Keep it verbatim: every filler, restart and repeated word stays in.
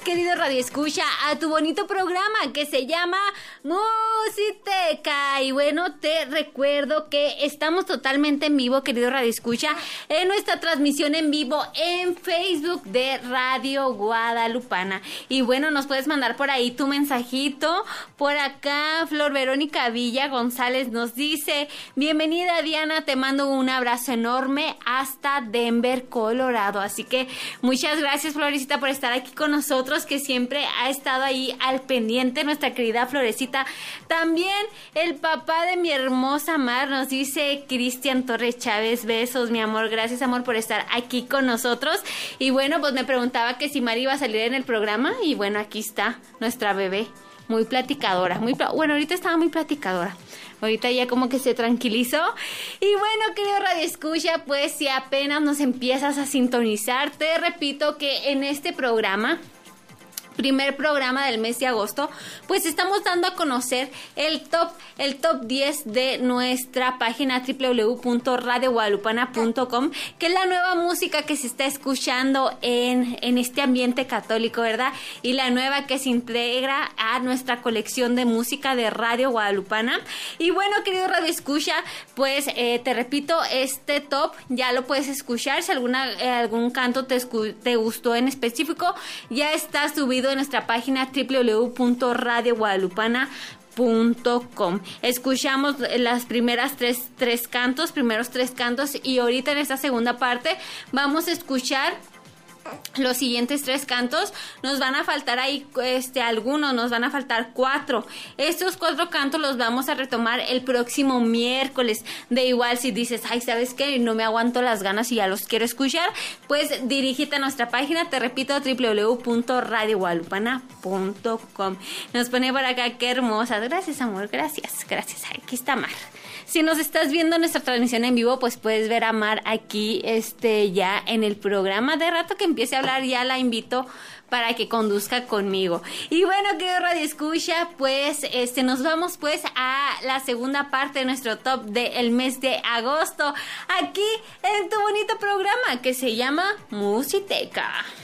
querido Radio Escucha, a tu bonito programa que se llama Musiteca. Y bueno, te recuerdo que estamos totalmente en vivo, querido Radio Escucha, en nuestra transmisión en vivo en Facebook de Radio Guadalupana. Y bueno, nos puedes mandar por ahí tu mensajito. Por acá, Flor Verónica Villa González nos dice: bienvenida, Diana, te mando un abrazo enorme hasta Denver, Colorado. Así que muchas gracias, Florecita, por estar aquí con nosotros, que siempre ha estado ahí al pendiente, nuestra querida Florecita. También el papá de mi hermosa Mar nos dice, Cristian Torres Chávez: besos, mi amor, gracias, amor, por estar aquí con nosotros. Y bueno, pues me preguntaba que si Mar iba a salir en el programa, y bueno, aquí está nuestra bebé, muy platicadora, muy pl- bueno, ahorita estaba muy platicadora. Ahorita ya como que se tranquilizó. Y bueno, querido Radio Escucha, pues si apenas nos empiezas a sintonizar, te repito que en este programa, primer programa del mes de agosto, pues estamos dando a conocer el top, el top diez de nuestra página doble u doble u doble u punto radio guadalupana punto com, que es la nueva música que se está escuchando en, en este ambiente católico, ¿verdad? Y la nueva que se integra a nuestra colección de música de Radio Guadalupana. Y bueno, querido Radio Escucha, pues eh, te repito, este top ya lo puedes escuchar. Si alguna, eh, algún canto te, escu- te gustó en específico, ya está subido en nuestra página doble u doble u doble u punto radio guadalupana punto com. Escuchamos las primeras tres, tres cantos, primeros tres cantos, y ahorita en esta segunda parte vamos a escuchar los siguientes tres cantos. Nos van a faltar ahí este algunos, nos van a faltar cuatro. Estos cuatro cantos los vamos a retomar el próximo miércoles. De igual, si dices, ay, ¿sabes qué? No me aguanto las ganas y ya los quiero escuchar, pues dirígete a nuestra página, te repito, doble u doble u doble u punto radio guadalupana punto com. Nos pone por acá, qué hermosas. Gracias, amor, gracias, gracias. Aquí está Mar. Si nos estás viendo nuestra transmisión en vivo, pues puedes ver a Mar aquí este ya en el programa. De rato que empiece a hablar, ya la invito para que conduzca conmigo. Y bueno, querido Radio Escucha, pues este nos vamos pues a la segunda parte de nuestro top del mes de agosto, aquí en tu bonito programa que se llama Musiteca.